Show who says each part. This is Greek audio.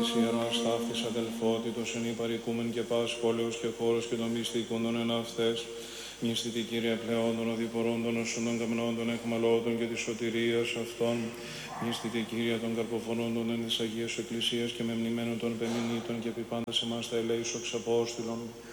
Speaker 1: ιερό αστάφης αδελφότητος, εν υπαρικούμεν και πας πόλεως και χώρος και των μυστικών εν αυτές. Μυστητη Κύριε πλεόν των οδηπορών των όσων των καμνών των εχμαλώτων και της σωτηρίας αυτών. Μυστητη Κύριε των καρποφωνών εν της Αγίας Εκκλησίας και μεμνημένων των πεμηνήτων και επιπάντας εμάς τα ελέησο εξ Απόστηλων.